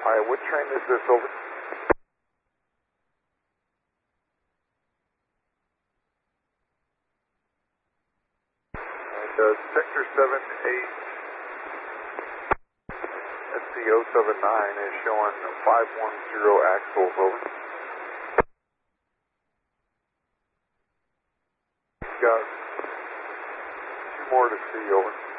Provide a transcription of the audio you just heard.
Hi, what train is this, over? And Sector 78, SC079 is showing 510 axles, over. Got 2 more to see, over.